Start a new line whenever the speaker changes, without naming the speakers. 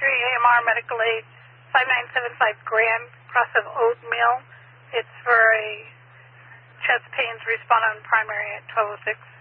AMR Medical Aid, 5975 Grand, Cross of Oatmeal. It's for a chest pains, respond on primary at 12:06.